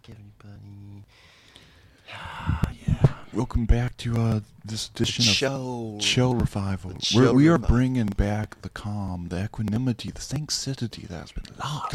everybody. Yeah. Welcome back to this edition of Chill Revival. We are bringing back the calm, the equanimity, the sanctity that has been lost.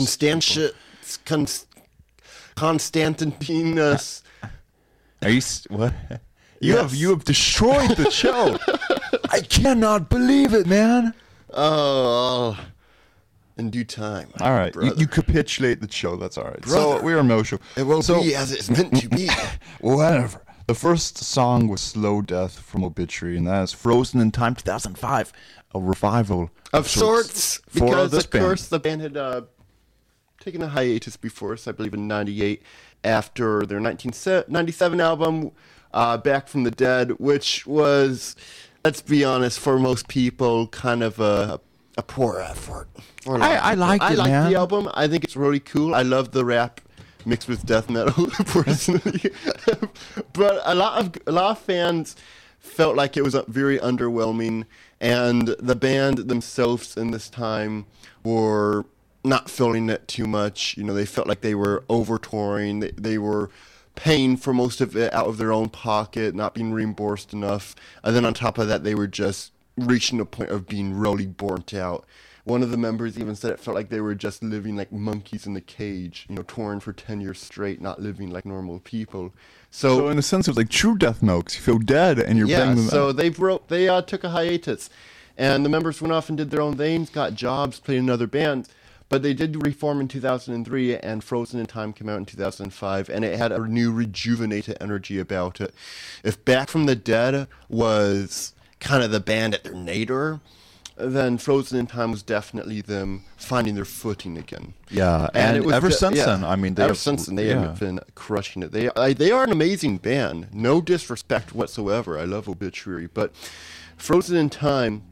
Constantinus. Are you what? You have destroyed the show. I cannot believe it, man. Oh, in due time. All right, you capitulate the show. That's all right. Brother, so we are emotional. It won't be as it's meant to be. Whatever. The first song was "Slow Death" from Obituary, and that is "Frozen in Time" 2005, a revival of sorts. Because of course the band had taken a hiatus before us, I believe in '98, after their 1997 album, Back from the Dead, which was, let's be honest, for most people, kind of a poor effort. I liked it, man. I like the album. I think it's really cool. I love the rap mixed with death metal, personally. But a lot of fans felt like it was very underwhelming, and the band themselves in this time were not feeling it too much. You know, they felt like they were over touring. They were paying for most of it out of their own pocket, not being reimbursed enough. And then on top of that, they were just reaching a point of being really burnt out. One of the members even said it felt like they were just living like monkeys in a cage, you know, touring for 10 years straight, not living like normal people. So in a sense, it was like true death metal, 'cause you feel dead and you're banging them. So they took a hiatus, and the members went off and did their own things, got jobs, played in other bands. But they did reform in 2003, and Frozen in Time came out in 2005, and it had a new rejuvenated energy about it. If Back from the Dead was kind of the band at their nadir, then Frozen in Time was definitely them finding their footing again. Yeah, and ever since then, I mean, they have been crushing it. They are an amazing band. No disrespect whatsoever. I love Obituary, but Frozen in Time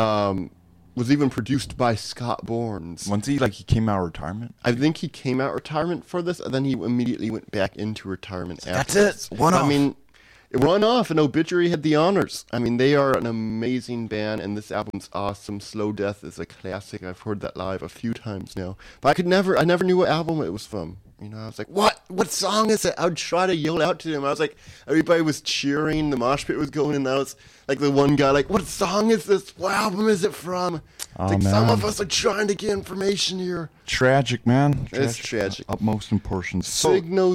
was even produced by Scott Bournes. Once he came out of retirement? I think he came out of retirement for this, and then he immediately went back into retirement after. That's it. One off. I mean, one off, and Obituary had the honors. I mean, they are an amazing band, and this album's awesome. Slow Death is a classic. I've heard that live a few times now. But I never knew what album it was from. You know, I was like, what song is it? I would try to yell out to them. I was like, everybody was cheering, the mosh pit was going, and I was like the one guy like, what song is this? What album is it from? Some of us are trying to get information here. Tragic, man. It's tragic. Utmost importance. Signo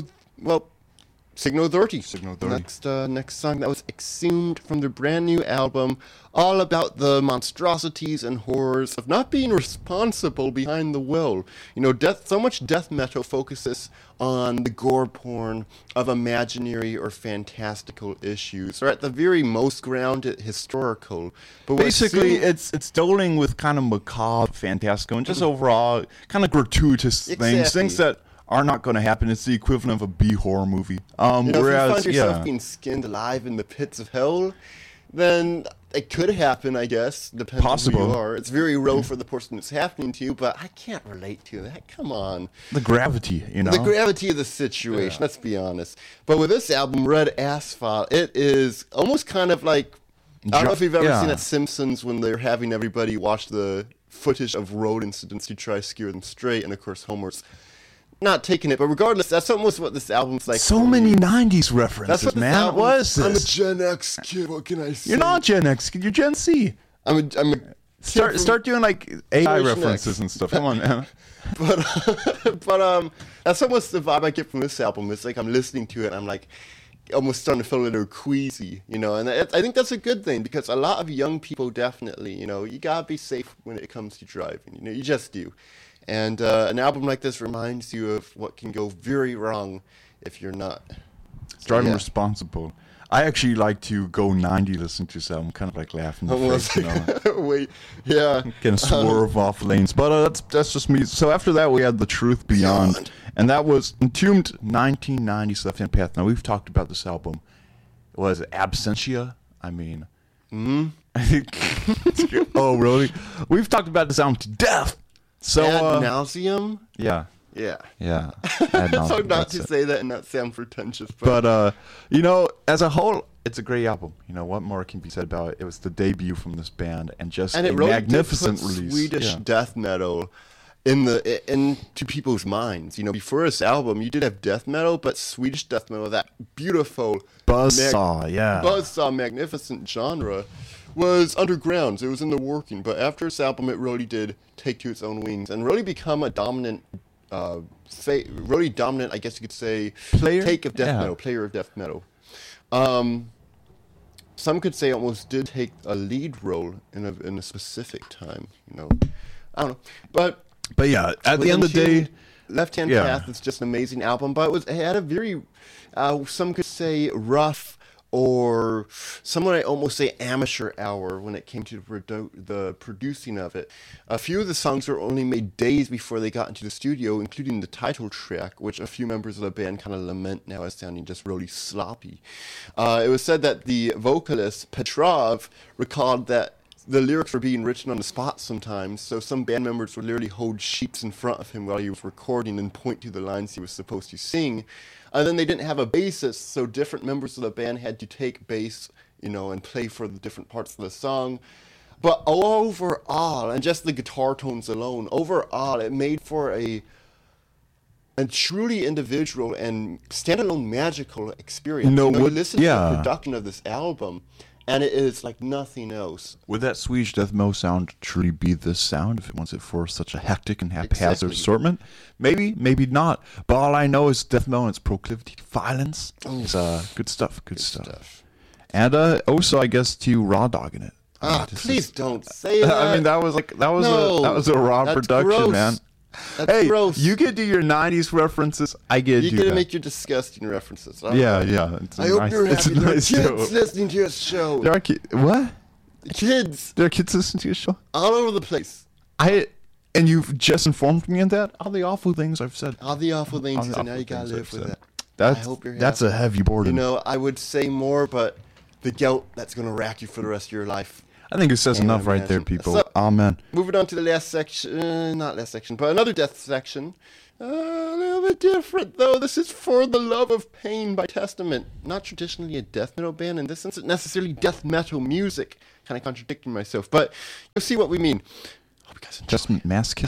30. Next song that was exhumed from their brand new album, all about the monstrosities and horrors of not being responsible behind the will. You know, so much death metal focuses on the gore porn of imaginary or fantastical issues, or at the very most grounded historical. But basically, it's dealing with kind of macabre, fantastical, and just overall kind of gratuitous things that are not going to happen. It's the equivalent of a B horror movie. Whereas, if you find yourself being skinned alive in the pits of hell, then it could happen, I guess, depending on who you are. It's very real for the person it's happening to, but I can't relate to that. Come on. The gravity, you know? The gravity of the situation, let's be honest. But with this album, Red Asphalt, it is almost kind of like, I don't know if you've ever seen at Simpsons when they're having everybody watch the footage of road incidents to try to steer them straight, and of course Homer's not taking it, but regardless, that's almost what this album's like. So many 90s references, man. What is this? I'm a Gen X kid, what can I say? You're not Gen X kid, you're Gen C. I'm a Start doing like AI references and stuff. Come on, man. But that's almost the vibe I get from this album. It's like I'm listening to it and I'm like almost starting to feel a little queasy, you know, and I think that's a good thing, because a lot of young people definitely, you know, you gotta be safe when it comes to driving, you know, you just do. And an album like this reminds you of what can go very wrong if you're not driving responsible. I actually like to go 90 listening to this album, kind of like laughing. Almost, you know? Wait, yeah. Can swerve off lanes, but that's just me. So after that, we had The Truth Beyond, and that was Entombed 1990's Left Hand Path. Now, we've talked about this album. Was it Absentia? I mean, I think. Oh, really? We've talked about this album to death. So, ad nauseum? Yeah. It's hard not to say that and not sound pretentious. But you know, as a whole, it's a great album. You know, what more can be said about it? It was the debut from this band, and just a magnificent release. Swedish death metal into people's minds. Before this album, you did have death metal, but Swedish death metal, that beautiful buzzsaw, magnificent genre, was underground. So it was in the working. But after this album, it really did take to its own wings and really become a dominant, I guess you could say, player of death metal. Some could say almost did take a lead role in a specific time. I don't know, But yeah, at the end of the day, Left Hand Path is just an amazing album, but it had a very, some could say, rough, or some might almost say amateur hour when it came to the producing of it. A few of the songs were only made days before they got into the studio, including the title track, which a few members of the band kind of lament now as sounding just really sloppy. It was said that the vocalist, Petrov, recalled that the lyrics were being written on the spot sometimes, so some band members would literally hold sheets in front of him while he was recording and point to the lines he was supposed to sing. And then they didn't have a bassist, so different members of the band had to take bass, and play for the different parts of the song. But overall, and just the guitar tones alone, overall, it made for a truly individual and standalone magical experience. You listen to the production of this album, and it is like nothing else. Would that Swedish death metal sound truly be this sound if it wasn't for such a hectic and haphazard assortment? Maybe, maybe not. But all I know is death metal and its proclivity to violence. It's good stuff. Good stuff. And also, I guess, to Raw Dogging it. Please don't say that. I mean, that was a raw production, gross. Man. That's gross. You can do your 90s references. I get you. You get to make your disgusting references. Yeah. I hope you're happy. There are kids listening to your show. There are what? Kids. There are kids listening to your show? All over the place. And you've just informed me of that? All the awful things I've said. All the awful things, and now you gotta live with it. I hope you're happy. That's a heavy burden. I would say more, but the guilt that's gonna rack you for the rest of your life. I think it says enough right there, people. So, amen. Moving on to the last section, not last section, but another death section. A little bit different, though. This is For the Love of Pain by Testament. Not traditionally a death metal band, and this isn't necessarily death metal music. Kind of contradicting myself, but you'll see what we mean. Hope you guys enjoy. Testament masochist.